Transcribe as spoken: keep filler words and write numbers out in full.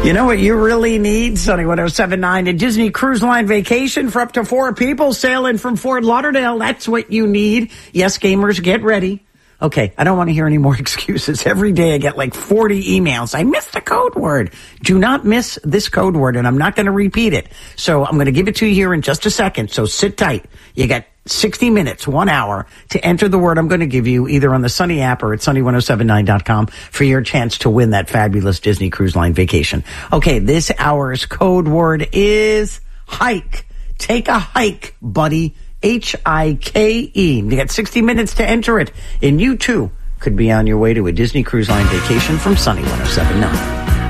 You know what you really need? Sunny one oh seven point nine, a Disney Cruise Line vacation for up to four people sailing from Fort Lauderdale. That's what you need. Yes, gamers, get ready. Okay, I don't want to hear any more excuses. Every day I get like forty emails. I missed the code word. Do not miss this code word, and I'm not going to repeat it. So I'm going to give it to you here in just a second. So sit tight. You got sixty minutes, one hour to enter the word I'm going to give you either on the Sunny app or at sunny ten seventy-nine dot com for your chance to win that fabulous Disney Cruise Line vacation. Okay, this hour's code word is hike. Take a hike, buddy. H I K E. You got sixty minutes to enter it, and you too could be on your way to a Disney Cruise Line vacation from Sunny ten seventy-nine.